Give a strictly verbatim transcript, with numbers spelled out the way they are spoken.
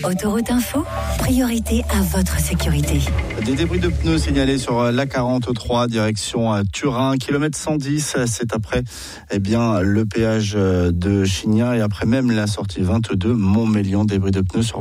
Autoroute Info, priorité à votre sécurité. Des débris de pneus signalés sur la quarante-trois, direction Turin, kilomètre cent dix, c'est après eh bien, le péage de Chignin et après même la sortie vingt-deux, Montmélian, débris de pneus sur